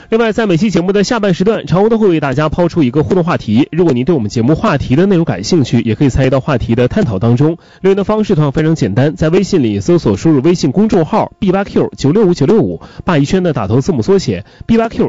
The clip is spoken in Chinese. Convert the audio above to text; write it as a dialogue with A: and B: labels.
A: 另外，在每期节目的下半时段，常欧都会为大家抛出一个互动话题。如果您对我们节目话题的内容感兴趣，也可以参与到话题的探讨当中。留言的方式同样非常简单，在微信里搜索输入微信公众号 B8Q965965， 鲅鱼圈的打头字母缩写 B8Q